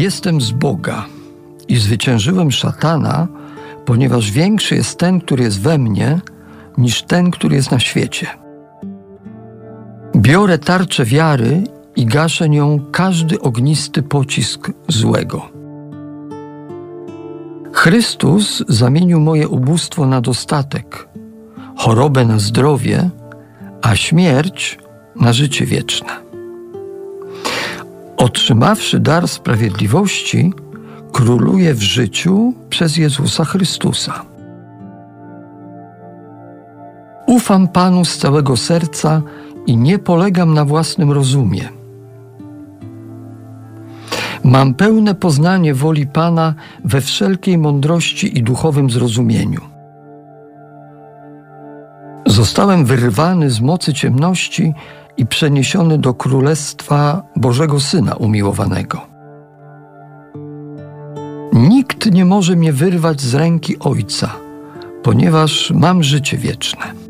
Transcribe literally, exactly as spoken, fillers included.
Jestem z Boga i zwyciężyłem szatana, ponieważ większy jest ten, który jest we mnie, niż ten, który jest na świecie. Biorę tarczę wiary i gaszę nią każdy ognisty pocisk złego. Chrystus zamienił moje ubóstwo na dostatek, chorobę na zdrowie, a śmierć na życie wieczne. Otrzymawszy dar sprawiedliwości, króluję w życiu przez Jezusa Chrystusa. Ufam Panu z całego serca i nie polegam na własnym rozumie. Mam pełne poznanie woli Pana we wszelkiej mądrości i duchowym zrozumieniu. Zostałem wyrwany z mocy ciemności i przeniesiony do Królestwa Bożego Syna umiłowanego. Nikt nie może mnie wyrwać z ręki Ojca, ponieważ mam życie wieczne.